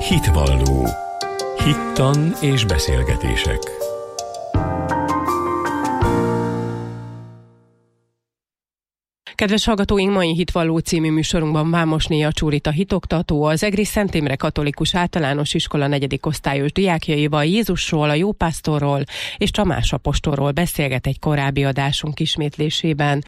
Hitvalló. Hittan és beszélgetések. Kedves hallgatóink, mai Hitvalló című műsorunkban Vámosné Csúrita hitoktató, az Egri Szent Imre Katolikus Általános Iskola 4. osztályos diákjaival Jézusról, a jópásztorról és Tamás apostolról beszélget egy korábbi adásunk ismétlésében.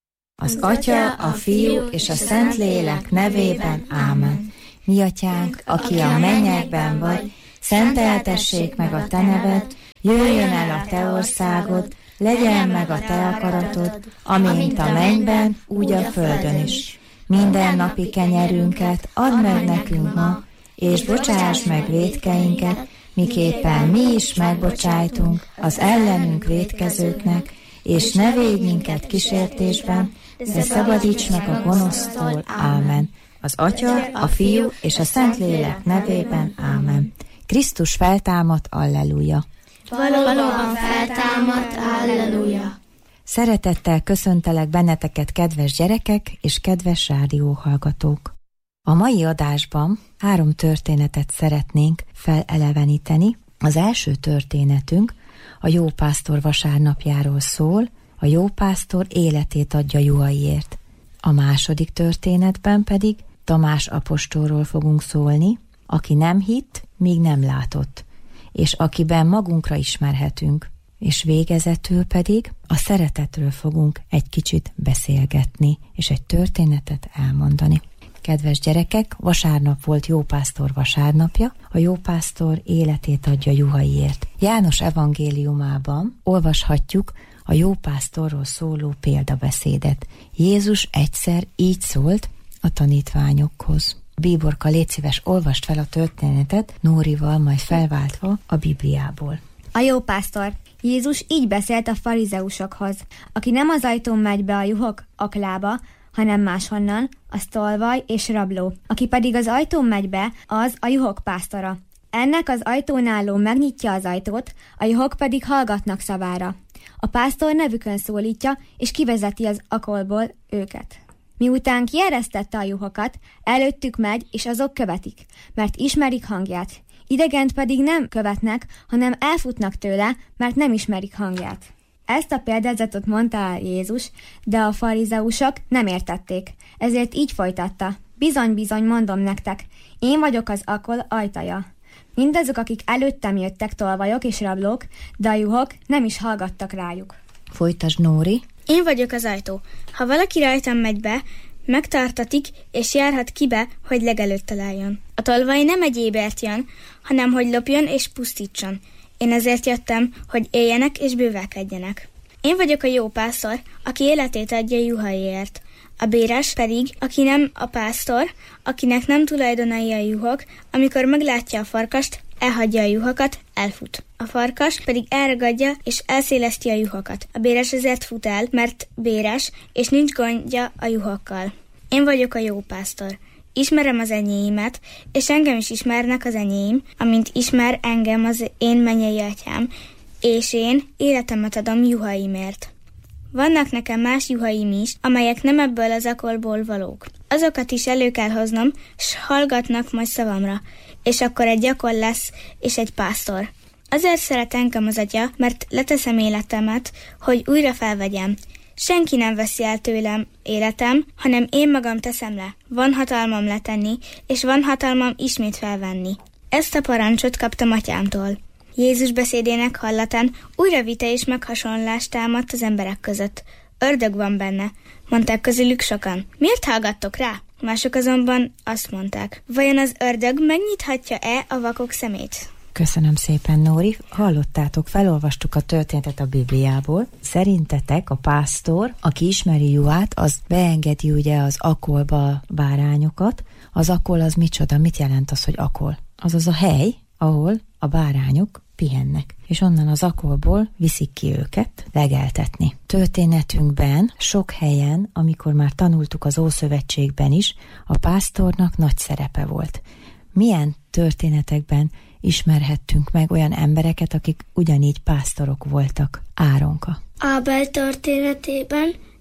Az Atya, a Fiú és a Szentlélek nevében. Ámen. Mi atyánk, aki a mennyekben vagy, szenteltessék meg a te neved, jöjjön el a te országod, legyen meg a te akaratod, amint a mennyben, úgy a földön is. Minden napi kenyerünket add meg nekünk ma, és bocsáss meg vétkeinket, miképpen mi is megbocsájtunk az ellenünk vétkezőknek, és ne védj minket kísértésben, de szabadíts meg a gonosztól. Ámen. Az Atya, a Fiú és a Szentlélek nevében. Ámen. Krisztus feltámadt, alleluja! Valóban feltámadt, alleluja! Szeretettel köszöntelek benneteket, kedves gyerekek és kedves rádióhallgatók! A mai adásban 3 történetet szeretnénk feleleveníteni. Az első történetünk a jópásztor vasárnapjáról szól, a jópásztor életét adja juhaiért. A második történetben pedig Tamás apostolról fogunk szólni, aki nem hitt, míg nem látott, és akiben magunkra ismerhetünk, és végezetül pedig a szeretetről fogunk egy kicsit beszélgetni, és egy történetet elmondani. Kedves gyerekek, vasárnap volt jópásztor vasárnapja, a jópásztor életét adja juhaiért. János evangéliumában olvashatjuk a jópásztorról szóló példabeszédet. Jézus egyszer így szólt a tanítványokhoz. Bíborka, légy szíves, olvast fel a történetet Nórival, majd felváltva a Bibliából. A jópásztor. Jézus így beszélt a farizeusokhoz. Aki nem az ajtón megy be a juhok aklába, hanem máshonnan, az tolvaj és rabló. Aki pedig az ajtón megy be, az a juhok pásztora. Ennek az ajtón álló megnyitja az ajtót, a juhok pedig hallgatnak szavára. A pásztor nevükön szólítja, és kivezeti az akolból őket. Miután kieresztette a juhokat, előttük megy, és azok követik, mert ismerik hangját. Idegent pedig nem követnek, hanem elfutnak tőle, mert nem ismerik hangját. Ezt a példázatot mondta el Jézus, de a farizeusok nem értették, ezért így folytatta. Bizony, mondom nektek, én vagyok az akol ajtaja. Mindazok, akik előttem jöttek, tolvajok és rablók, de a juhok nem is hallgattak rájuk. Folytasd, Nóri. Én vagyok az ajtó. Ha valaki rajtam megy be, megtartatik, és járhat kibe, hogy legelőtt találjon. A tolvaj nem egy ébert jön, hanem hogy lopjon és pusztítson. Én ezért jöttem, hogy éljenek és bővelkedjenek. Én vagyok a jó pásztor, aki életét adja juhaiért. A béres pedig, aki nem a pásztor, akinek nem tulajdonai a juhok, amikor meglátja a farkast, elhagyja a juhokat, elfut. A farkas pedig elragadja és elszéleszti a juhokat. A béres ezért fut el, mert béres, és nincs gondja a juhokkal. Én vagyok a jó pásztor. Ismerem az enyéimet, és engem is ismernek az enyéim, amint ismer engem az én mennyei atyám, és én életemet adom juhaimért. Vannak nekem más juhaim is, amelyek nem ebből az akolból valók. Azokat is elő kell hoznom, s hallgatnak majd szavamra, és akkor egy akol lesz, és egy pásztor. Azért szeret engem az atya, mert leteszem életemet, hogy újra felvegyem. Senki nem veszi el tőlem életem, hanem én magam teszem le. Van hatalmam letenni, és van hatalmam ismét felvenni. Ezt a parancsot kaptam atyámtól. Jézus beszédének hallatán újra vita és meghasonlás támadt az emberek között. Ördög van benne, mondták közülük sokan. Miért hallgattok rá? Mások azonban azt mondták. Vajon az ördög megnyithatja-e a vakok szemét? Köszönöm szépen, Nóri. Hallottátok, felolvastuk a történetet a Bibliából. Szerintetek a pásztor, aki ismeri juhát, az beengedi ugye az akolba a bárányokat. Az akol az micsoda? Mit jelent az, hogy akol? Az a hely, ahol a bárányok pihennek, és onnan az akolból viszik ki őket legeltetni. Történetünkben sok helyen, amikor már tanultuk az Ószövetségben is, a pásztornak nagy szerepe volt. Milyen történetekben ismerhettünk meg olyan embereket, akik ugyanígy pásztorok voltak? Áronka. Ábel történetében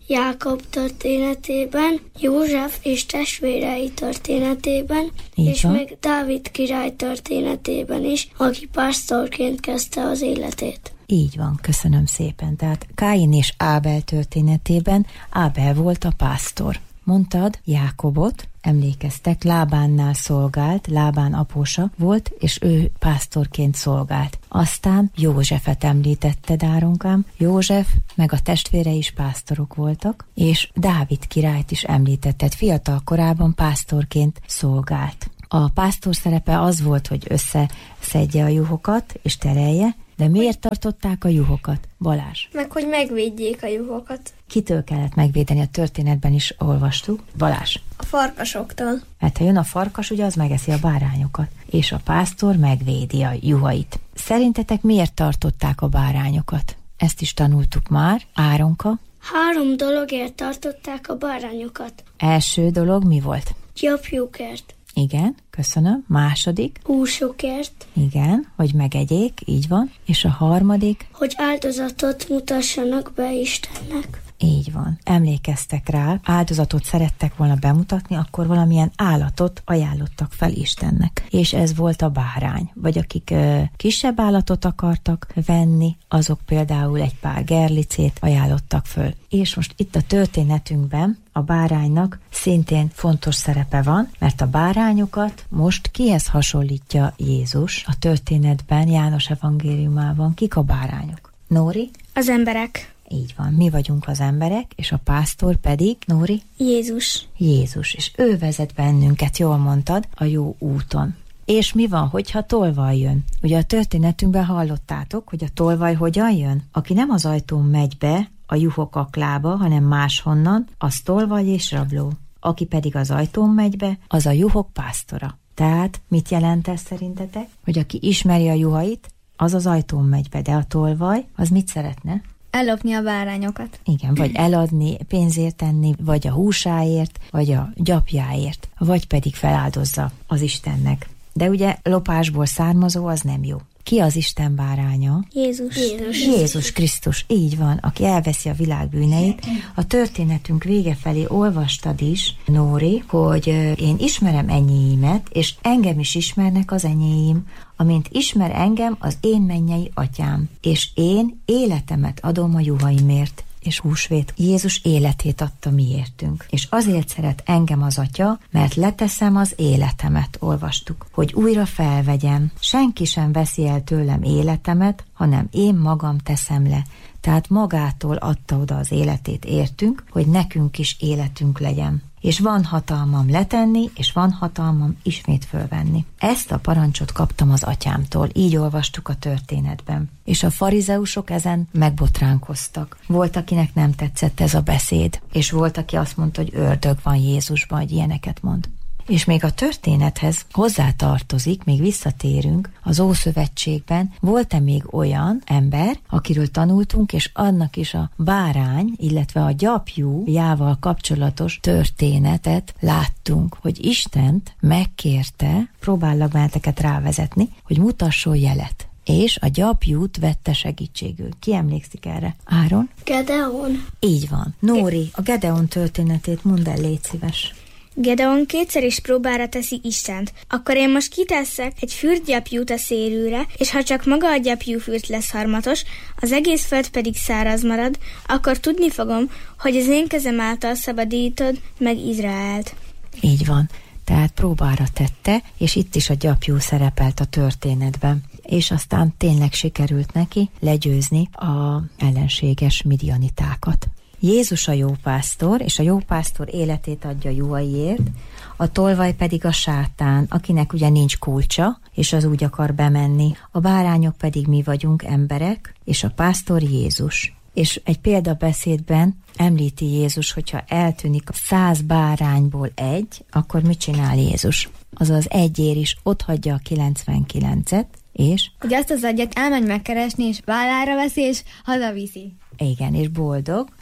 Jákob történetében, József és testvérei történetében, és még Dávid király történetében is, aki pásztorként kezdte az életét. Így van, köszönöm szépen. Tehát Káin és Ábel történetében Ábel volt a pásztor. Mondtad Jákobot, emlékeztek, Lábánnál szolgált, Lábán apósa volt, és ő pásztorként szolgált. Aztán Józsefet említetted, Áronkám. József meg a testvére is pásztorok voltak, és Dávid királyt is említetted, fiatal korában pásztorként szolgált. A pásztor szerepe az volt, hogy összeszedje a juhokat és terelje, de miért tartották a juhokat, Balázs? Meg hogy megvédjék a juhokat. Kitől kellett megvédeni, a történetben is olvastuk. Balázs? A farkasoktól. Mert ha jön a farkas, ugye az megeszi a bárányokat, és a pásztor megvédi a juhait. Szerintetek miért tartották a bárányokat? Ezt is tanultuk már. Áronka? 3 dologért tartották a bárányokat. Első dolog mi volt? Gyapjukért. Igen, köszönöm. Második? Húsukért. Igen, hogy megegyék, így van. És a harmadik? Hogy áldozatot mutassanak be Istennek. Így van. Emlékeztek rá, áldozatot szerettek volna bemutatni, akkor valamilyen állatot ajánlottak fel Istennek. És ez volt a bárány. Vagy akik kisebb állatot akartak venni, azok például egy pár gerlicét ajánlottak föl. És most itt a történetünkben a báránynak szintén fontos szerepe van, mert a bárányokat most kihez hasonlítja Jézus a történetben, János evangéliumában? Kik a bárányok? Nóri? Az emberek. Így van, mi vagyunk az emberek, és a pásztor pedig, Nóri? Jézus. Jézus, és ő vezet bennünket, jól mondtad, a jó úton. És mi van, hogyha tolvaj jön? Ugye a történetünkben hallottátok, hogy a tolvaj hogyan jön? Aki nem az ajtón megy be a juhok aklába, hanem máshonnan, az tolvaj és rabló. Aki pedig az ajtón megy be, az a juhok pásztora. Tehát mit jelent ez szerintetek? Hogy aki ismeri a juhait, az az ajtón megy be, de a tolvaj, az mit szeretne? Ellopni a bárányokat. Igen, vagy eladni, pénzért tenni, vagy a húsáért, vagy a gyapjáért, vagy pedig feláldozza az Istennek. De ugye lopásból származó az nem jó. Ki az Isten báránya? Jézus. Jézus Krisztus, így van, aki elveszi a világ bűneit. A történetünk vége felé olvastad is, Nóri, hogy én ismerem enyéimet, és engem is ismernek az enyéim, amint ismer engem az én mennyei atyám, és én életemet adom a juhaimért. És húsvét. Jézus életét adta miértünk. És azért szeret engem az Atya, mert leteszem az életemet, olvastuk, hogy újra felvegyem. Senki sem veszi el tőlem életemet, hanem én magam teszem le. Tehát magától adta oda az életét értünk, hogy nekünk is életünk legyen. És van hatalmam letenni, és van hatalmam ismét fölvenni. Ezt a parancsot kaptam az atyámtól, így olvastuk a történetben. És a farizeusok ezen megbotránkoztak. Volt, akinek nem tetszett ez a beszéd, és volt, aki azt mondta, hogy ördög van Jézusban, hogy ilyeneket mond. És még a történethez hozzátartozik, még visszatérünk, az Ószövetségben volt-e még olyan ember, akiről tanultunk, és annak is a bárány, illetve a gyapjújával kapcsolatos történetet láttunk, hogy Istent megkérte, próbállak benneteket rávezetni, hogy mutasson jelet. És a gyapjút vette segítségül. Ki emlékszik erre? Áron? Gedeon. Így van. Nóri, a Gedeon történetét mondd el, légy szíves. Gedeon kétszer is próbára teszi Istent. Akkor én most kiteszek egy fürdgyapjút a szélűre, és ha csak maga a gyapjúfürt lesz harmatos, az egész föld pedig száraz marad, akkor tudni fogom, hogy az én kezem által szabadítod meg Izraelt. Így van. Tehát próbára tette, és itt is a gyapjú szerepelt a történetben. És aztán tényleg sikerült neki legyőzni a ellenséges midianitákat. Jézus a jó pásztor, és a jó pásztor életét adja juhaiért, a tolvaj pedig a sátán, akinek ugye nincs kulcsa, és az úgy akar bemenni. A bárányok pedig mi vagyunk, emberek, és a pásztor Jézus. És egy példabeszédben említi Jézus, hogyha eltűnik 100 bárányból egy, akkor mit csinál Jézus? Azaz egyér is otthagyja a 99-et, és... Hogy azt az agyat elmegy megkeresni, és vállára veszi, és hazaviszi. Igen, és boldog,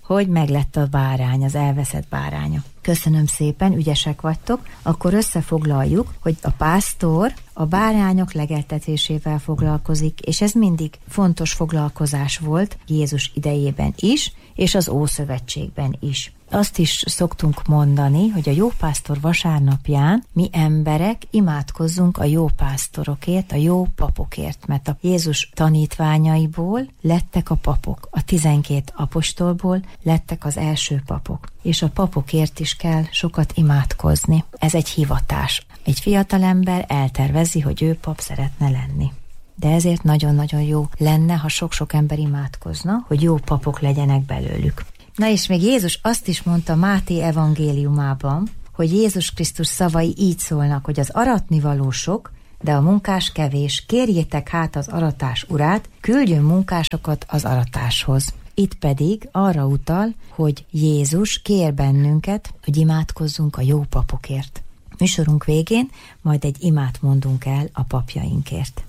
hogy meglett a bárány, az elveszett báránya. Köszönöm szépen, ügyesek vagytok. Akkor összefoglaljuk, hogy a pásztor a bárányok legeltetésével foglalkozik, és ez mindig fontos foglalkozás volt Jézus idejében is, és az Ószövetségben is. Azt is szoktunk mondani, hogy a jópásztor vasárnapján mi emberek imádkozzunk a jó pásztorokért, a jó papokért, mert a Jézus tanítványaiból lettek a papok, a 12 apostolból lettek az első papok, és a papokért is kell sokat imádkozni. Ez egy hivatás. Egy fiatalember eltervezi, hogy ő pap szeretne lenni. De ezért nagyon-nagyon jó lenne, ha sok-sok ember imádkozna, hogy jó papok legyenek belőlük. Na és még Jézus azt is mondta Máté evangéliumában, hogy Jézus Krisztus szavai így szólnak, hogy az aratnivaló sok, de a munkás kevés, kérjétek hát az aratás urát, küldjön munkásokat az aratáshoz. Itt pedig arra utal, hogy Jézus kér bennünket, hogy imádkozzunk a jó papokért. Műsorunk végén majd egy imát mondunk el a papjainkért.